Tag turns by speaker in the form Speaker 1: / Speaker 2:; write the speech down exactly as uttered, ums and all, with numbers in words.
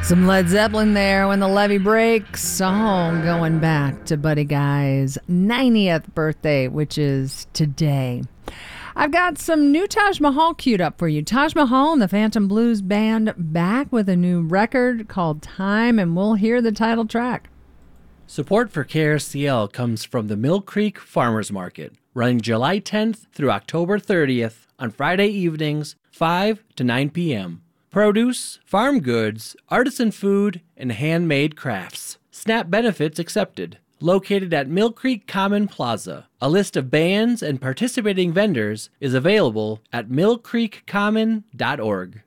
Speaker 1: Some Led Zeppelin there when the levee breaks. Oh, going back to Buddy Guy's ninetieth birthday, which is today. I've got some new Taj Mahal queued up for you. Taj Mahal and the Phantom Blues Band back with a new record called Time, and we'll hear the title track.
Speaker 2: Support for K R C L comes from the Mill Creek Farmers Market, running July tenth through October thirtieth on Friday evenings, five to nine p.m. Produce, farm goods, artisan food, and handmade crafts. SNAP benefits accepted. Located at Mill Creek Common Plaza. A list of bands and participating vendors is available at mill creek common dot org.